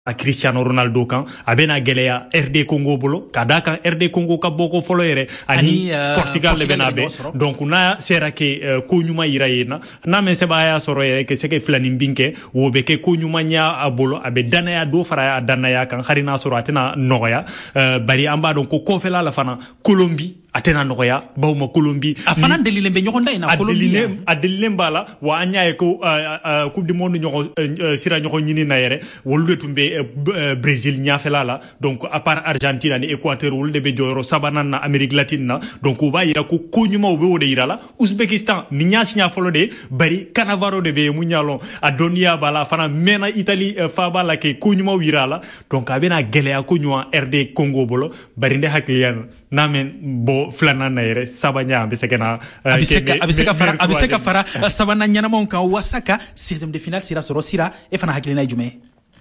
a Cristiano Ronaldo kan abena geleya RD Congo bolo kada kan RD Congo ka boko folo yere ani Portugal le benabe donc na sera ke ko nyuma ira yena na men se baya soro yere ke seke flani binke wo be ke ko nyuma nya abolo abe danaya do fara danaya kan harina soro atena noya bari amba donc ko fela la fana Colombie atena noya bawma Colombie afana delile be nyokonda ina Colombie adelile mbala wa anya ko coupe du monde nyoko sira nyoko nyini na yere wolude tumbe Brésil nyafela la donc à part Argentine ni Équateur wolude be joyro sabana na Amérique latine na donc uba ira ko konyuma ube wode ira la Uzbekistan ni nyasi nya folo de bari Cannavaro de be munyalon adonia bala fana mena Italie fa bala ke konyuma wira la donc abena gelea konyuma RD Congo bolo bari nde hakliyan namen bo flana na yere sabanya besekena abiseka fara sabana nyana monka wasaka 16e de finale sira soro sira e fana haklina jume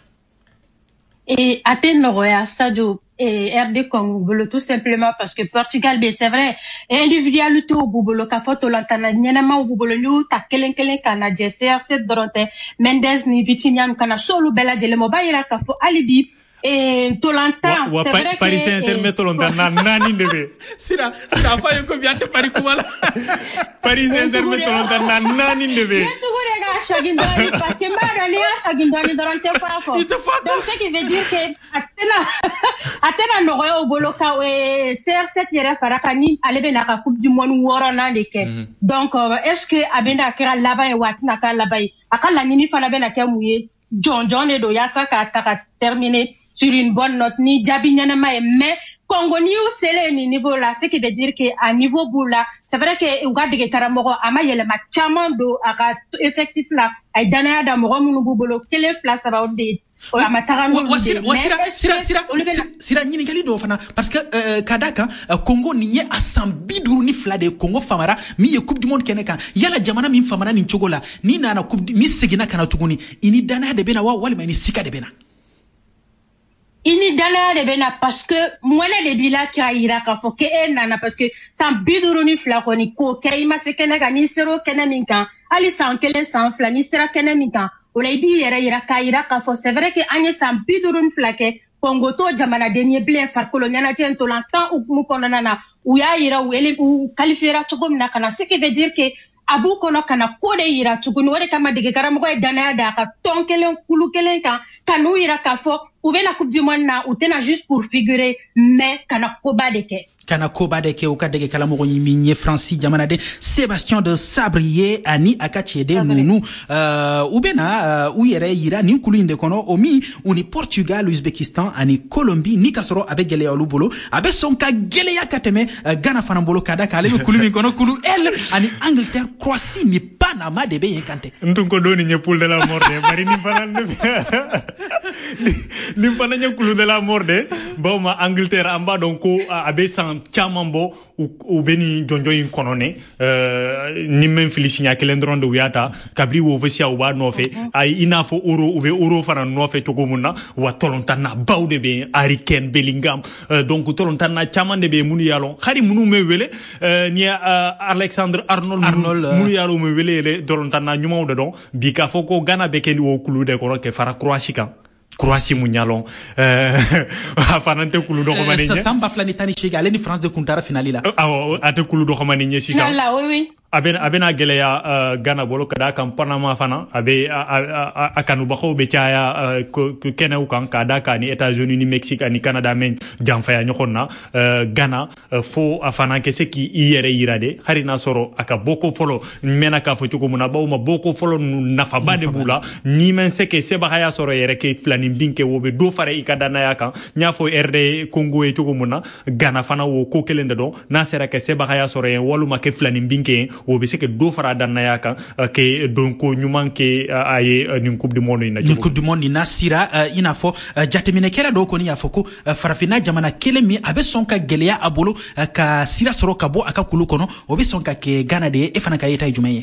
et atteindre à stadio RD Congo tout simplement parce que Portugal c'est vrai individualité au bubolo ka foto lantana nyenama au bubolo ñu ta kelen kana CR7 dorote Mendes ni Vitinha kana solo bela jele mo bayira ka fo alibi et Tolanta c'est vrai que Paris Saint-Germain Tolanta nani ndebe sira fa yoko biante Paris kumala Paris Saint-Germain Tolanta nani ndebe Chagindoni parce que Marani a Chagindoni dans tes parents. Donc ce qui veut dire que atena noyo boloka CR7 yere farakani alebe na ka coupe du monde woro na leke. Donc est-ce que abenda kera laba e watina ka laba akala nini fana bena ke muye John Edo yasa ka ta terminer sur une bonne note ni jabi nyanama mais Congo ni au sele ni niveau là ce qui veut dire que à niveau boula c'est vrai que uga de karamogo ama yele ma chamando aka effectif là ay dana da mo munu bubolo kele flas about de ama tarano sira nyini gali do fana parce que kadaka Congo ni a sambiduru ni fla de Congo famara mi ye coupe du monde keneka yala jamana mi famara ni chogola ni na coupe mi segina kana tuguni ini dana de bena wa wali ma ni sika de bena ini dala de bena parce que moi le bila qui a ira ka fo ke nana parce que sans biduru ni fla ko ni ko ke ima se kenega ni sero keneminka ali sans kelen sans fla ni sera keneminka o le bi yera ira ka ira ka fo c'est vrai que anye sans biduru ni fla ke Congo to jamana denye blé far colonial tien to longtemps ou mu konana ou ya ira ou ele ou qualifiera tugum na kana ce qui veut dire que abu kono kana kode ira tuguni wore kama dege karamo ko dana da ka tonkelen kulu kelen kan kanu ira ka fo ou la coupe du monde na ou tena juste pour figurer mais kana koba deke kana koba de ke ukadege kala mo minye Francis jamana de Sébastien de Sabrier ani akachede munu ubena uyere yira ni kulinde kono omi uni Portugal Uzbekistan ani Colombie ni kasoro abe gele olubolo abe sonka gele yakateme Ghana fanambolo kada kale kulimi kono kulu el ani Angleterre Croatie ni Panama de be yenkante ndunko doni nyepul de la morde bari ni fanande ni fananya kulu de la morde bawma Angleterre amba donc abe san chamambo ou beni jonjo in konone ni men felicinya kelendron de wiata kabri wo vesia uba nofe ay inafo euro ou be euro fana nofe togomuna wa tolontana bawde be Hurricane Bellingham donc tolontana chamande be munu yalon khari munu me wele ni Alexander Arnold munu yalo me wele le tolontana nyuma de don bi ka foko Ghana be ken wo kulu de ko ke fara Croatie munyalon afanante kulu do xamane ñe samba flani tani chega leni France de kuntara finali la ate kulu do xamane ñe si sa oui abena geleya Ghana bolo kada kam Panama fana abe akanu baxo be tiaya kenew kan kada kani États-Unis ni Mexique ni Canada men jamfaya ñokonna Ghana fo afana ke seki yere yirade harina soro aka boko folo mena ka fo ko muna bawma boko folo nafa bade bula ni men seke seba haya soro yere ke flani binke wobe do fare ikadana yakan nya fo RD Congo e to ko muna Ghana fana wo ko kelende do na sera ke seba haya soro en waluma ke flani binke wo be seke do fara danna yaka ke donc nyuman ke aye ni coupe du monde ina coupe du monde ina sira ina fo jatemine kera do ko ni afoko farafina jamana kelemi abe sonka geleya abolo ka sira soro kabo aka kulu kono obe sonka ke Ghana de e fana ka yeta jumeye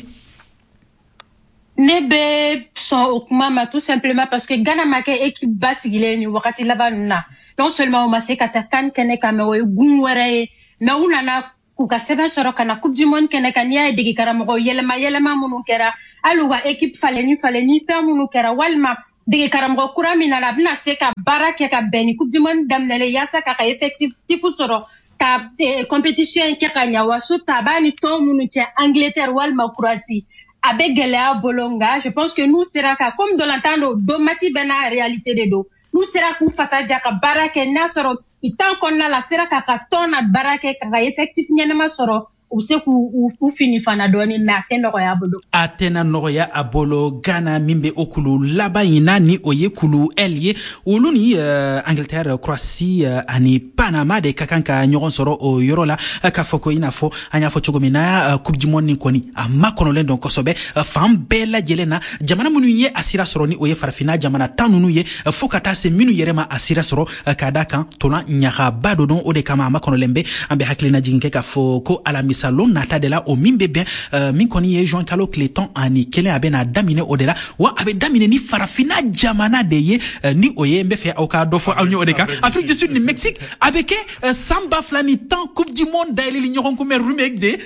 nebe son okuma tout simplement parce que Ghana make équipe basigile ni wakati labanna non seulement o maseka takan kene kamewe gunwere mais unana kuka sebe soro kana coupe du monde kene kanya digi karamogo yelema munu kera aluga équipe faleni fe munu kera walma dege karamɔgɔ kura min nana a bɛna se ka baara kɛ ka bɛn ni coupe du monde daminɛlen yaasa k'a ka effectif sɔrɔ ka compétition in kɛ ka ɲa wa surtout a b'a ni tɔn minnu cɛ Angleterre walima Croatie a bɛ gɛlɛya bolo nka je pense que n'u sera ka comme dolantan don match bɛɛ n'a réalité de don n'u sera k'u fasa ja ka baara kɛ n'a sɔrɔ temps kɔnɔna la sera k'a ka tɔn na baara kɛ ka effectif ɲɛnama sɔrɔ u se k'u fini fana dɔɔni mais a tɛ nɔgɔya a bolo. A tɛna nɔgɔya a bolo Ghana min bɛ o kulu laban in na ni o ye kulu L ye olu ni Angleterre, Croatie ani Panama de ka kan ka ɲɔgɔn sɔrɔ o yɔrɔ la k'a fɔ ko i n'a fɔ an y'a fɔ cogo min na coupe du monde nin kɔni a makɔnɔlen dɔn kosɛbɛ fan bɛɛ lajɛlen na jamana minnu ye a sira sɔrɔ ni o ye farafinna jamana 10 ninnu ye fo ka taa se minnu yɛrɛ ma a sira sɔrɔ k'a da kan tolan ɲagaba dɔ dɔn o de kama a makɔnɔlen bɛ an bɛ hakilina jigin kɛ k'a fɔ ko salon nata de la o min bɛ bɛn min kɔni ye juin kalo tile 11 a bɛ na daminɛ o de la wa a bɛ daminɛ ni farafinna jamana de ye ni o ye n bɛ fɛ aw ka dɔ fɔ aw ɲɛ o de kan Afrique du Sud ni Mexique a bɛ kɛ san 2010 coupe du monde dayɛlɛli ɲɔgɔn kunbɛn remake de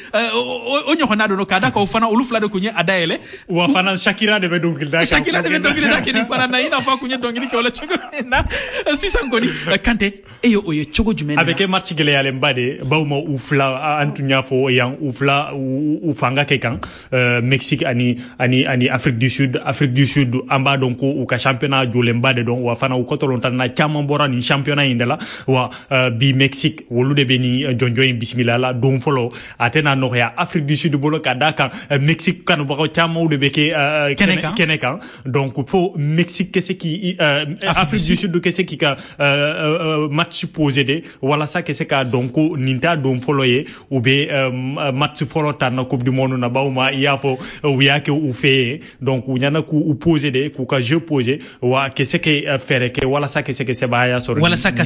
o ɲɔgɔnna dɔ k'a da k'o fana olu fila de kun ye a dayɛlɛ wa fana Shakira de bɛ dɔnkili da kɛ nin fana na i n'a fɔ a kun ye dɔnkili kɛ o la cogo min na sisan kɔni Kante e ye o ye cogo jumɛn a bɛ kɛ match gɛlɛyalenba de baw ma u fila an tun y'a fɔ yan u fila u fanga kɛ kan Mexique ani Afrique du Sud an b'a dɔn ko u ka championnat jɔlenba de dɔn wa fana u kɔtɔlɔntan na caman bɔra ni championnat in de la wa bi Mexique olu de bɛ ni jɔnjɔn in bisimila la don fɔlɔ a tɛna nɔgɔya Afrique du Sud bolo ka d'a kan Mexique kanubagaw caman de bɛ kɛ kɛnɛ kan donc fo Mexique kɛ se k'i Afrique du Sud kɛ se k'i ka match posé de walasa kɛ se k'a dɔn ko nin t'a don fɔlɔ ye u bɛ match fɔlɔ ta na coupe du monde na baw ma i y'a fɔ u y'a kɛ u fɛ yen donc u ɲana k'u poser de k'u ka jeu poser wa kɛ se ka fɛɛrɛ kɛ walasa kɛ se ka sebagaya sɔrɔ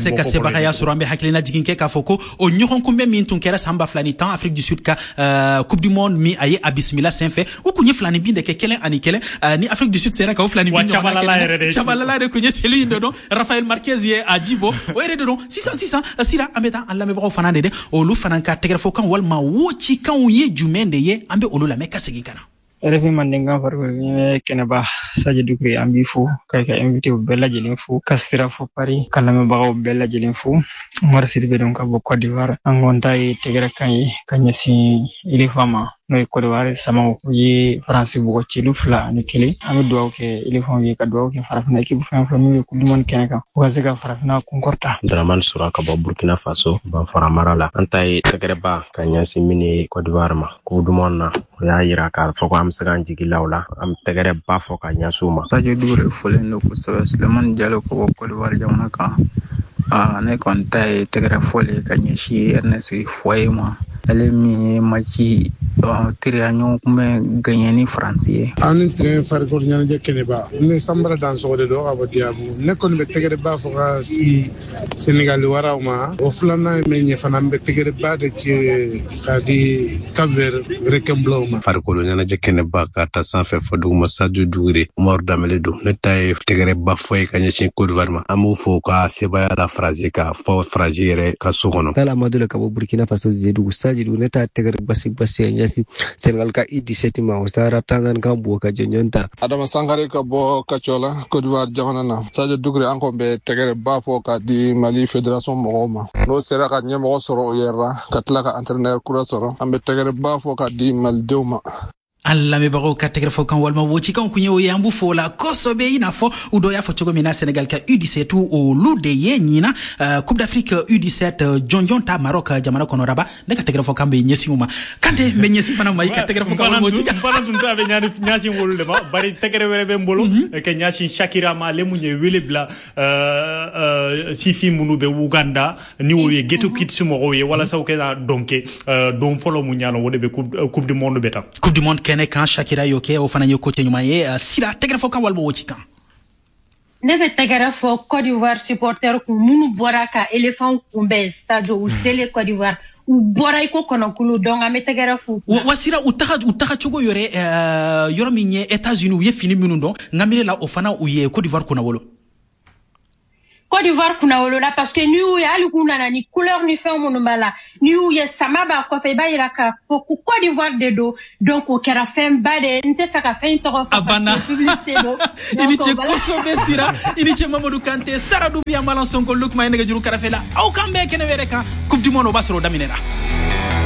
an bɛ hakilina jigin kɛ k'a fɔ ko o ɲɔgɔn kunbɛn min tun kɛra san 2010 Afrique du Sud ka coupe du monde min a ye a bisimila senfɛ u kun ye filani bin de kɛ kelen ani kelen ni Afrique du Sud sera ka o filani bin cabalala yɛrɛ kun ye celu in de dɔn Rafael Marquez ye a jibo o yɛrɛ de dɔn sisan sira an bɛ taa an lamɛnbagaw fana de olu fana ka tɛgɛrɛfɔ kan walima wocikanw ye jumɛn de ye an bɛ olu lamɛn ka segin ka na RFI Mandenkan farikolo ɲɛnɛ kɛnɛba Sadio Dukure an b'i fo ka invité bɛɛ lajɛlen fo ka sira fo Paris ka lamɛnbagaw bɛɛ lajɛlen fo Umar Sidibe don ka bɔ Côte d'Ivoire an kɔni ta ye tɛgɛrɛ kan ye ka ɲɛsin éléphant ma n'o ye Côte d'Ivoire samaw o ye France bɔgɔ celu 2-1 an bɛ dugawu kɛ éléphant ye ka dugawu kɛ farafinna équipe fɛn fɛn min ye coupe du monde kɛnɛ kan u ka se ka farafinna kunkɔrɔta. Dramane Sura ka bɔ Burkina Faso Banfara mara la an ta ye tɛgɛrɛba ka ɲɛsin min ye Côte d'Ivoire ma coupe du monde na o y'a yira k'a fɔ ko an bɛ se k'an jigi la o la an bɛ tɛgɛrɛba fɔ ka ɲɛsin u ma. Sadio Dukure fɔlen don kosɛbɛ Sulemani Jalo ka bɔ Côte d'Ivoire jamana kan ne kɔni ta ye tɛgɛrɛ fɔli ka ɲɛsin Ernest Foye ma ale min ye maci teriya ɲɔgɔn kun bɛ gagné ni France ye. An ni tɛrɛ farikolo ɲɛnajɛ kɛnɛba ne Sanbara Dansɔgɔ de don ka bɔ Diabu ne kɔni bɛ tɛgɛrɛba fɔ ka si Sénégal waraw ma o filanan ye min ye fana n bɛ tɛgɛrɛba de ci ka di Cap-Vert Requin-Blanc ma. Farikolo ɲɛnajɛ kɛnɛba ka ta sanfɛ fɔ duguma Sadio Dukure Umaru Danbɛlɛ don ne ta ye tɛgɛrɛba fɔ ye ka ɲɛsin Côte d'Ivoire ma an b'u fɔ ka sebaya la Farazi ka fɔ Farazi yɛrɛ ka so kɔnɔ. Kala Amadou ka bɔ Burkina Faso Zedou Sadio ne ta tɛgɛrɛ basi ɲɛsin Senegal ka U17 ma o sara Tanzania kan bɔ ka jɔnjɔn ta. Adama Sangare ka bɔ Kacola Côte d'Ivoire jamana na Sadio Dukure an kɔni bɛ tɛgɛrɛba fɔ ka di Mali fédération mɔgɔw ma n'o sera ka ɲɛmɔgɔ sɔrɔ o yɛrɛ la ka tila ka entraîneur kura sɔrɔ an bɛ tɛgɛrɛba fɔ ka di Malidenw ma. an lamɛnbagaw ka tɛgɛrɛfɔ kan walima wocikanw kun ye o ye an b'u fɔ o la kosɛbɛ i n'a fɔ u dɔ y'a fɔ cogo min na Sénégal ka U17 olu de ye ɲina Coupe d'Afrique U17 jɔnjɔn ta Maroc jamana kɔnɔ Rabat ne ka tɛgɛrɛfɔ kan bɛ ɲɛsin u ma Kante bɛ ɲɛsin fana ma i ka tɛgɛrɛfɔ kan walima wocikan fana tun t'a bɛ ɲɛsin olu de ma bari tɛgɛrɛ wɛrɛ bɛ n bolo ka ɲɛsin Shakira ma ale mun ye wele bila sifin minnu bɛ Uganda ni o ye Ghetto Kids mɔgɔw ye walasa u ka dɔn kɛ don fɔlɔ mun ɲana o de bɛ Coupe du monde bɛ ta Coupe du monde kɛnɛ kan Shakira y'o kɛ o fana ye côté ɲuman ye sira tɛgɛrɛfɔ kan walima wocikan ne bɛ tɛgɛrɛ fɔ Côte d'Ivoire supporter kun minnu bɔra ka éléphant kunbɛn stade u sele Côte d'Ivoire u bɔra i ko kɔnɔkulu donc an bɛ tɛgɛrɛ fɔ wa sira u taga cogo yɔrɔ min ye États-Unis u ye fini minnu dɔn nka la o fana u ye Côte d'Ivoire kunnabolo Côte Côte d'Ivoire kuna wolola parce que ni ou ya ali kuna ni couleur ni fait mon bala ni ou ya samaba ko fe ba ira ka fo ku Côte d'Ivoire de do donc o kera fem ba de nte saka fe to ko publicité do ini che koso be sira ini che Mamadou Kanté Saradou Biya Malan Sonko Lukma ene juru karafela au kambe kene were ka coupe du monde basro daminera